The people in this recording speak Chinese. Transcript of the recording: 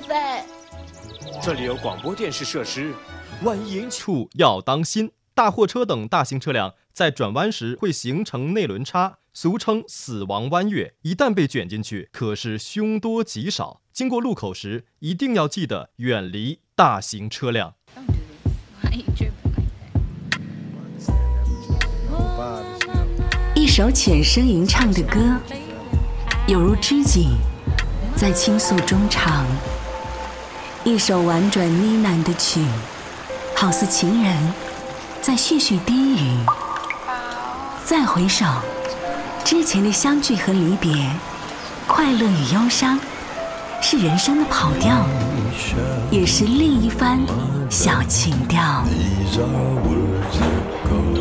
费。 这里有广播电视设施，万一引起处要当心。大货车等大型车辆在转弯时会形成内轮差，俗称死亡弯月，一旦被卷进去，可是凶多吉少。经过路口时，一定要记得远离大型车辆。 一首浅声吟唱的歌，有如知己在倾诉衷肠；一首婉转呢喃的曲，好似情人在絮絮低语。再回首，之前的相聚和离别，快乐与忧伤，是人生的跑调，也是另一番小情调。